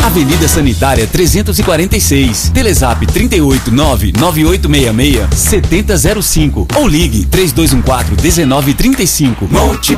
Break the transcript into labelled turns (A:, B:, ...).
A: Avenida Sanitária 346. Telezap 38998667005 ou ligue 3214-1935.